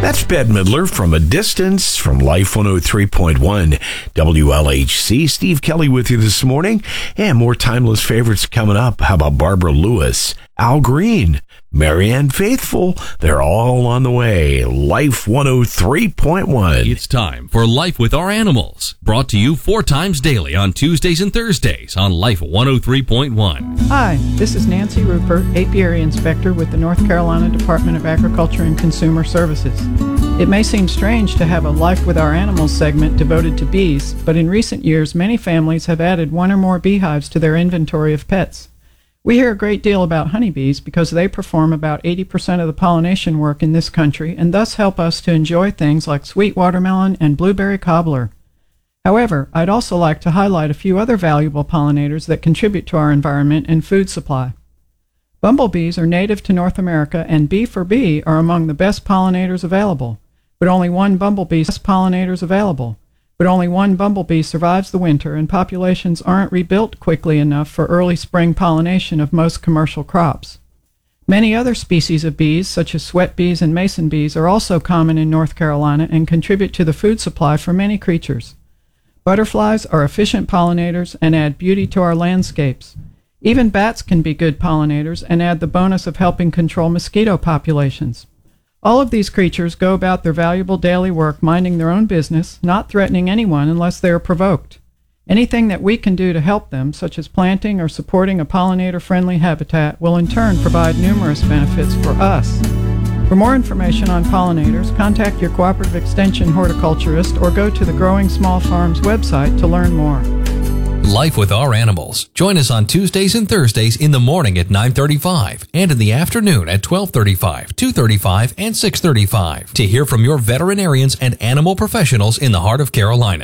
That's Bette Midler from a distance from Life 103.1 WLHC. Steve Kelly with you this morning. And more timeless favorites coming up. How about Barbara Lewis, Al Green, Marianne Faithfull? They're all on the way. Life 103.1. It's time for Life with Our Animals. Brought to you 4 times daily on Tuesdays and Thursdays on Life 103.1. Hi, this is Nancy Rupert, Apiary Inspector with the North Carolina Department of Agriculture and Consumer Services. It may seem strange to have a Life with Our Animals segment devoted to bees, but in recent years, many families have added 1 or more beehives to their inventory of pets. We hear a great deal about honeybees because they perform about 80% of the pollination work in this country and thus help us to enjoy things like sweet watermelon and blueberry cobbler. However, I'd also like to highlight a few other valuable pollinators that contribute to our environment and food supply. Bumblebees are native to North America, and bee are among the best pollinators available, but only one bumblebee survives the winter, and populations aren't rebuilt quickly enough for early spring pollination of most commercial crops. Many other species of bees, such as sweat bees and mason bees, are also common in North Carolina and contribute to the food supply for many creatures. Butterflies are efficient pollinators and add beauty to our landscapes. Even bats can be good pollinators and add the bonus of helping control mosquito populations. All of these creatures go about their valuable daily work minding their own business, not threatening anyone unless they are provoked. Anything that we can do to help them, such as planting or supporting a pollinator-friendly habitat, will in turn provide numerous benefits for us. For more information on pollinators, contact your Cooperative Extension horticulturist or go to the Growing Small Farms website to learn more. Life with Our Animals. Join us on Tuesdays and Thursdays in the morning at 9:35 and in the afternoon at 12:35, 2:35, and 6:35 to hear from your veterinarians and animal professionals in the heart of Carolina.